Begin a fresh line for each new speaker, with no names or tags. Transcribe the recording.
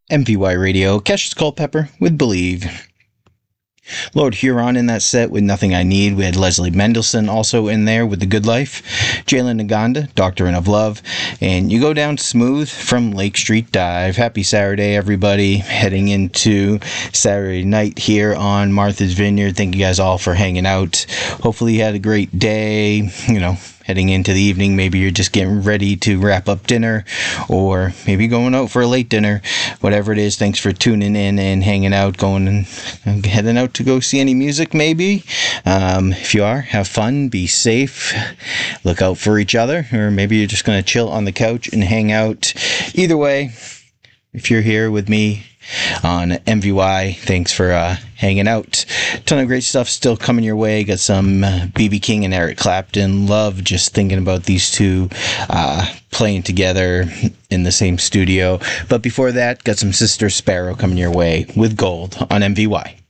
MVY Radio, Cassius Culpepper with Believe. Lord Huron in that set with Nothing I Need. We had Leslie Mendelson also in there with The Good Life. Jalen Naganda, Doctrine of Love. And you go down smooth from Lake Street Dive. Happy Saturday, everybody. Heading into Saturday night here on Martha's Vineyard. Thank you guys all for hanging out. Hopefully you had a great day. Heading into the evening, maybe you're just getting ready to wrap up dinner, or maybe going out for a late dinner. Whatever it is, thanks for tuning in and hanging out, going and heading out to go see any music, maybe. If you are, have fun, be safe, look out for each other, or maybe you're just going to chill on the couch and hang out. Either way, if you're here with me on MVY, thanks for hanging out. Ton of great stuff still coming your way. Got some B.B. King and Eric Clapton. Love just thinking about these two playing together in the same studio. But before that, got some Sister Sparrow coming your way with Gold on MVY.